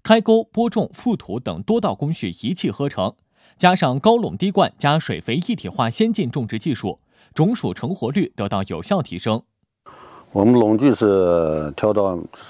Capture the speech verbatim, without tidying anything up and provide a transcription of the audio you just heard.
开沟、播种、覆土等多道工序一气呵成，加上高垄滴灌加水肥一体化先进种植技术，种薯成活率得到有效提升。 我们农具是挑到